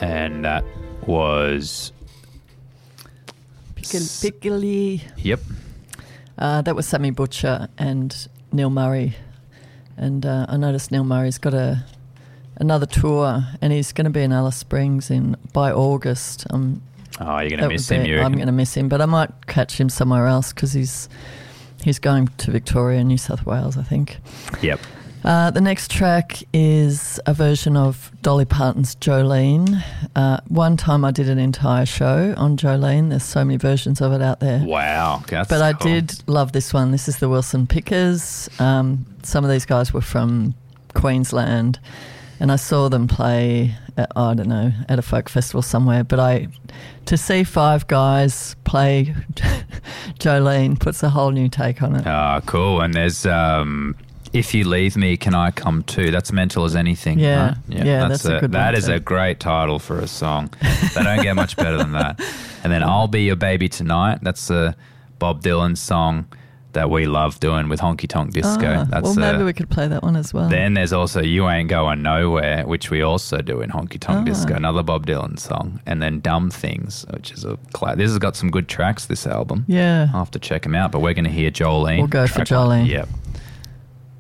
and that was Piccoli. Yep. That was Sammy Butcher and Neil Murray. And I noticed Neil Murray's got another tour, and he's going to be in Alice Springs by August. Oh, you're going to miss him, you reckon? I'm going to miss him, but I might catch him somewhere else because he's going to Victoria, New South Wales, I think. Yep. The next track is a version of Dolly Parton's Jolene. One time I did an entire show on Jolene. There's so many versions of it out there. Wow. That's but I cool. did love this one. This is the Wilson Pickers. Some of these guys were from Queensland, and I saw them play, at a folk festival somewhere. But to see five guys play Jolene puts a whole new take on it. Oh, cool. And there's If You Leave Me, Can I Come Too? That's Mental as Anything. Yeah, right? yeah, that's a good one. That is a great title for a song. They don't get much better than that. And then I'll Be Your Baby Tonight. That's a Bob Dylan song that we love doing with Honky Tonk Disco. Maybe we could play that one as well. Then there's also You Ain't Going Nowhere, which we also do in Honky Tonk Disco, another Bob Dylan song. And then Dumb Things, which is this has got some good tracks, this album. Yeah. I'll have to check them out, but we're going to hear Jolene. We'll go for Jolene. Yep.